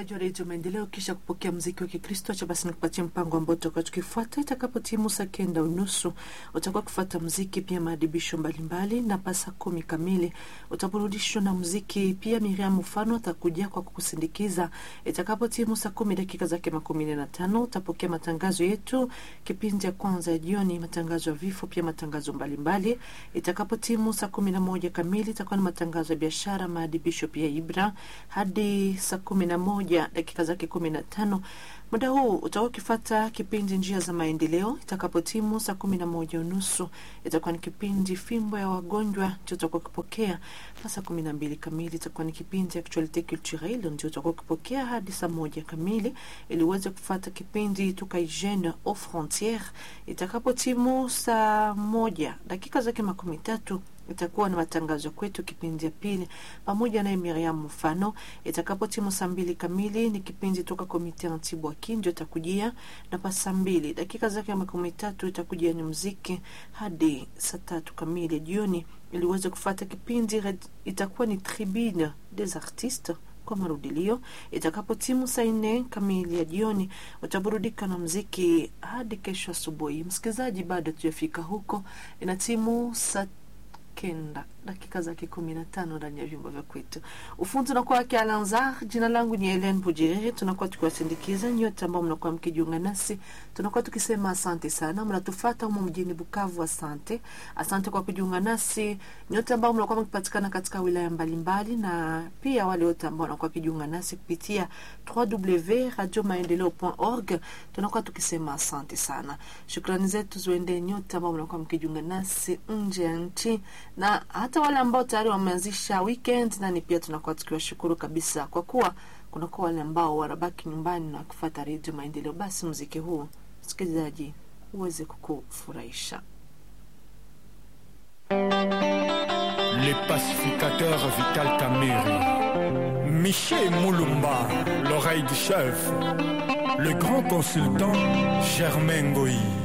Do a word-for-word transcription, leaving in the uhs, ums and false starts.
msikilizaji wa Radio Maendeleo, kisha kupokea muziki wa Kikristo, acha basi nikupatie mpango ambao tutakuwa tukifuata. Itakapotimu saa kenda unusu utakuwa kufuata muziki pia maadibisho mbalimbali, na pasa kumi kamili utaburudishwa na muziki pia. Miriam Mfano atakuja kwa kukusindikiza. Itakapotimu saa kumi dakika zake makumi na tano utapokea matangazo yetu, kipindi ya kwanza ya jioni, matangazo ya vifo pia matangazo mbalimbali. Itakapotimu saa kumi na moja kamili itakuwa na matangazo ya biashara, maadibisho pia Ibra hadi saa kumi na moja dakika zake kumi na tano. Muda huu utakuwa kifuata kipindi njia za maendeleo. Itakapotimu saa kumi na moja unusu itakuwa ni kipindi fimbo ya wagonjwa, ndio utakuwa kupokea. Saa kumi na mbili kamili itakuwa ni kipindi actualite culturelle, ndio utakuwa kupokea hadi saa moja kamili ili uweze kufuata kipindi tuka hygiene aux frontières. Itakapotimu saa moja dakika zake makumi tatu itakuwa na matangazo kwetu, kipindi ya pili pamoja na Miriam Mfano. Itakapotimu saa mbili kamili ni kipindi toka komite Antibwaki, ndio itakujia, na pa saa mbili dakika zake makumi tatu itakujia ni muziki hadi saa tatu kamili jioni ili uweze kufuata kipindi. Itakuwa ni tribune des artistes kwa marudilio. Itakapotimu saa nne kamili ya jioni utaburudika na muziki hadi kesho asubuhi. Msikilizaji, bado tujafika huko, inatimu saa kenda dakika zake kumi na tano ndani ya vyumba vya kwetu. Ufundi unakuwa wake Alanzar, jina langu ni Helen Bujiriri. Tunakuwa tukiwasindikiza nyote ambao mnakuwa mkijiunga nasi. Tunakuwa tukisema asante sana. Mnatufuata huko mjini Bukavu, asante. Asante kwa kujiunga nasi. Nyote ambao mnakuwa mkipatikana katika wilaya mbalimbali, na pia wale wote ambao wanakuwa kijiunga nasi kupitia w w w point radio maendeleo point org. Tunakuwa tukisema asante sana. Shukrani zetu ziende nyote ambao mnakuwa mkijiunga nasi nje ya nchi, na hata wale ambao tayari wameanzisha weekend, na ni pia tunakuwa tukiwashukuru kabisa kwa kuwa kuna kwa wale ambao wanabaki nyumbani na kufuata Radio Maendeleo. Basi muziki huu msikilizaji uweze kukufurahisha. Les pacificateurs Vital Kamerhe, Michel Moulumba, l'oreille du chef, le grand consultant Germain Goyi.